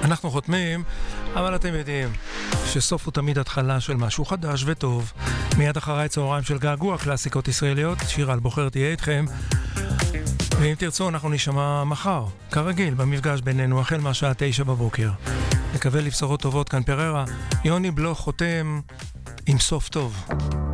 אנחנו חותמים, אבל אתם יודעים שסוף הוא תמיד התחלה של משהו חדש וטוב. מיד אחריי צהריים של געגוע, קלאסיקות ישראליות, שיר על בוחר תהיה איתכם. ואם תרצו אנחנו נשמע מחר, כרגיל, במפגש בינינו החל מהשעה 9 בבוקר. נקווה לבשורות טובות כאן פררה. יוני בלוך חותם עם סוף טוב.